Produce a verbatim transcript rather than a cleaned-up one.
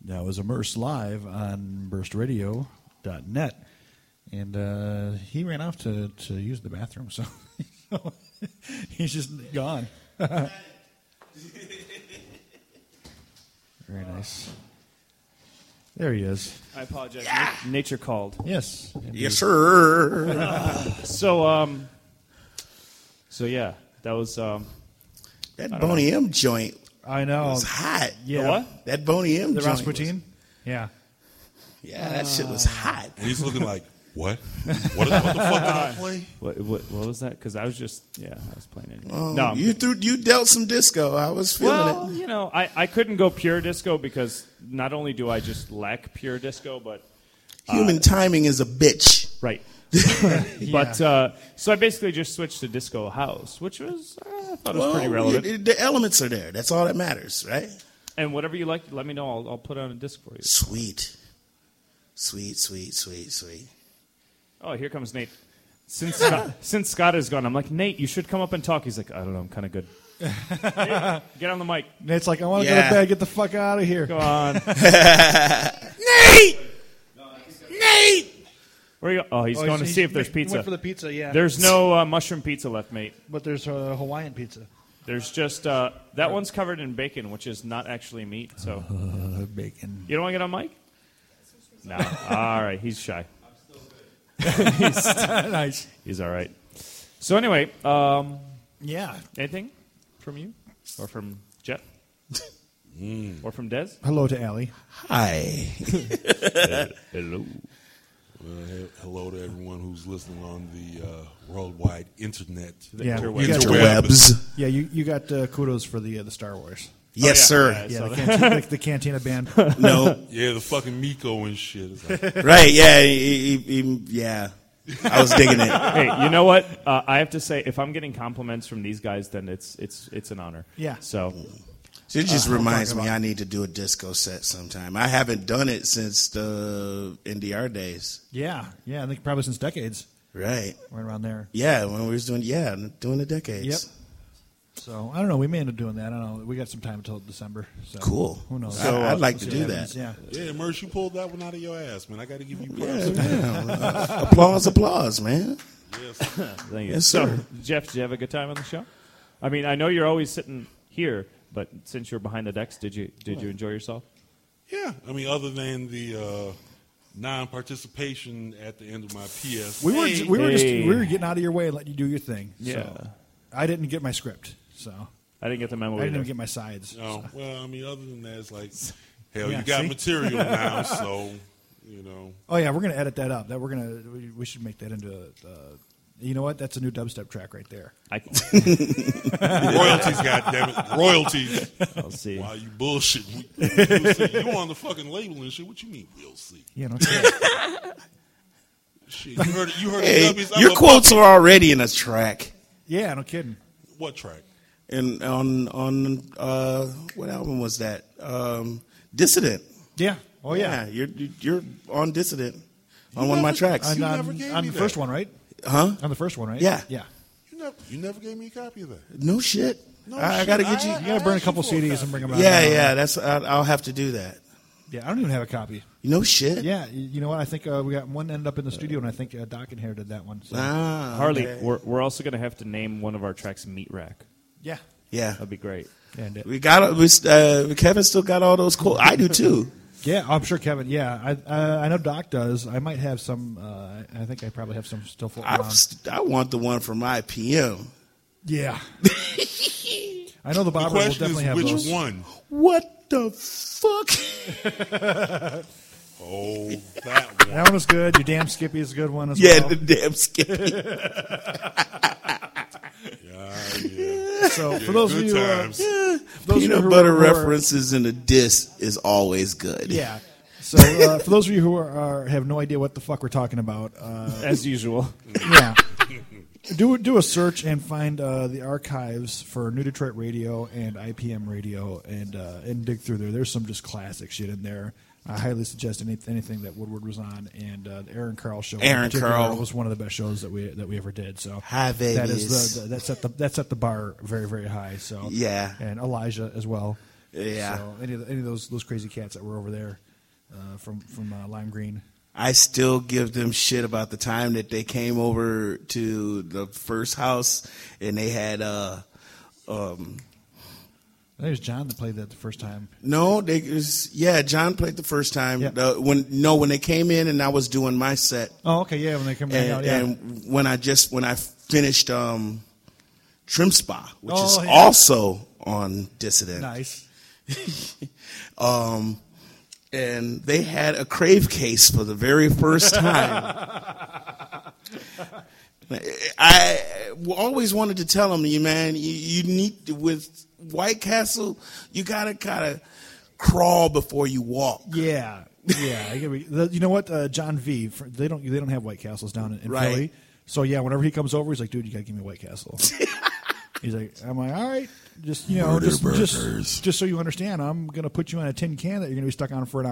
that was immersed live on burst radio dot net. And uh, he ran off to, to use the bathroom, so he's just gone. Very nice. There he is. I apologize. Yeah. Na- nature called. Yes. Indeed. Yes, sir. Uh, so, um, so yeah, that was um, that Boney know. M joint. I know. It was hot. Yeah. The what? That Boney M the joint. The Rasputin? Was, yeah. Yeah, that uh, shit was hot. And he's looking like, what? What, what the fuck did I play? What, what, what was that? Because I was just, yeah, I was playing it. Oh, no, you threw, you dealt some disco. I was feeling well, it. you know, I, I couldn't go pure disco because not only do I just lack pure disco, but uh, human timing is a bitch. Right. But uh, so I basically just switched to disco house, which was uh, I thought well, was pretty relevant. It, the elements are there. That's all that matters, right? And whatever you like, let me know. I'll, I'll put on a disc for you. Sweet, sweet, sweet, sweet, sweet. Oh, here comes Nate. Since Scott, since Scott is gone, I'm like, Nate, you should come up and talk. He's like, I don't know, I'm kind of good. Nate, get on the mic. Nate's like, I want to yeah. go to bed. Get the fuck out of here. Go on. Nate! Nate! Where you go? Oh, he's oh, going he's, to see if there's pizza. Went for the pizza, yeah. There's no uh, mushroom pizza left, mate. But there's uh, Hawaiian pizza. There's just, uh, that one's covered in bacon, which is not actually meat. So uh, Bacon. You don't want to get on mic? No. All right, he's shy. he's, nice. He's all right. So anyway, um, yeah. Anything from you? Or from Jeff? mm. Or from Des? Hello to Allie. Hi. uh, hello. Uh, he- hello to everyone who's listening on the uh, worldwide internet. Yeah, interwebs. Interwebs. Yeah, you, you got uh, kudos for the uh, the Star Wars. Yes, oh, yeah. sir. Yeah, Yeah, so the, cantina, the, the Cantina band. No. Yeah, the fucking Miko and shit. It's like, Right, yeah. He, he, he, yeah. I was digging it. Hey, you know what? Uh, I have to say, if I'm getting compliments from these guys, then it's it's it's an honor. Yeah. So It just Uh, reminds I'm me talking I need to do a disco set sometime. I haven't done it since the N D R days. Yeah, yeah. I think probably since decades. Right. Right around there. Yeah, when we was doing, yeah, doing the decades. Yep. So, I don't know. We may end up doing that. I don't know. We got some time until December. So. Cool. Who knows? So, I'd like We'll to see do what that. happens. Yeah. yeah, Merce, you pulled that one out of your ass, man. I got to give you Yeah, props. yeah. applause, applause, man. Yes. thank you. Yes, so, sir. Jeff, did you have a good time on the show? I mean, I know you're always sitting here, but since you're behind the decks, did you did you enjoy yourself? Yeah, I mean, other than the uh, non-participation at the end of my P S. We were we were just Hey. we were getting out of your way and letting you do your thing. Yeah. So. I didn't get my script, so I didn't get the memo. I didn't either. even get my sides. No, so. well, I mean, other than that, it's like, hell, Yeah, you got see? material now, so, you know. Oh yeah, we're gonna edit that up. That we're gonna we, we should make that into. Uh, you know what? That's a new dubstep track right there. I, Royalties, goddammit. Royalties. I'll see. Why you bullshit? We'll see. You on the fucking label and shit. What you mean, we'll see? You know. shit. Shit, you heard it. You heard Hey, it. I'm your a quotes fucking- are already in a track. Yeah, no kidding. What track? And on on uh, what album was that? Um, Dissident. Yeah. Oh yeah. you're you're on Dissident on You one of my never- tracks. On, You on, never gave on me the that. first one, right? Huh? On the first one, right? Yeah. Yeah. You never, you never gave me a copy of that. No shit. No I, I shit. got to get you. I- You gotta burn a asked couple you for a C Ds copy. and bring them out. Yeah, yeah. That's I, I'll have to do that. Yeah, I don't even have a copy. No shit. Yeah, you you know what? I think uh, we got one ended up in the studio, and I think uh, Doc inherited that one. So. Ah, Harley, okay. we're we're also going to have to name one of our tracks Meat Rack. Yeah. Yeah. That'd be great. And it, We got we uh, Kevin still got all those cool. I do too. yeah, I'm sure Kevin. Yeah, I uh, I know Doc does. I might have some. Uh, I think I probably have some still floating I, around. st- I want the one from I P M. Yeah. I know the The Bobber will question definitely is, have which those. one? What the fuck? Oh, that one. That one was good. Your damn Skippy is a good one as Yeah, well. the damn Skippy. Yeah, yeah. So for Yeah, those of good you, uh, times. those of you Peanut who butter are- who are- references in a diss is always good. Yeah. So uh, for those of you who are, are have no idea what the fuck we're talking about, uh, As usual. yeah, do do a search and find uh, the archives for New Detroit Radio and I P M Radio, and uh, and dig through there. There's some just classic shit in there. I highly suggest any, anything that Woodward was on, and uh, the Aaron Carl show. in Aaron particular Carl. was one of the best shows that we that we ever did. So Hi, that is babies. the, the that set the that set the bar very very high. So Yeah. and Elijah as well. Yeah. So any of, the, any of those those crazy cats that were over there uh, from from uh, Lime Green. I still give them shit about the time that they came over to the first house and they had uh um I think it was John that played that the first time. no they it was, yeah John played the first time Yeah. uh, when no when they came in and I was doing my set Oh, okay, yeah, when they come back and, out, yeah. and when I just when I finished um Trim Spa, which Oh, is yeah. also on Dissident. Nice. um and they had a Crave case for the very first time. I always wanted to tell them, you man, you, you need to, with White Castle, you gotta kind of crawl before you walk. Yeah, yeah. I get what you the- you know what, uh, John V. for- They don't they don't have White Castles down in, in Right. Philly. So yeah, whenever he comes over, he's like, dude, you gotta give me a White Castle. He's like, I'm like, all right, just you know, Murder just, burgers. just just so you understand, I'm gonna put you on a tin can that you're gonna be stuck on for an hour.